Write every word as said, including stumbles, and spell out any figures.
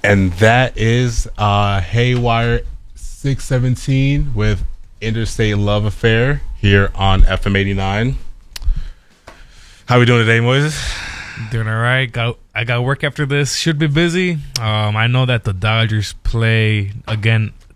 And that is uh, Haywire six seventeen with Interstate Love Affair here on F M eighty-nine. How we doing today, Moises? Doing all right. Got I got work after this. Should be busy. Um, I know that the Dodgers play again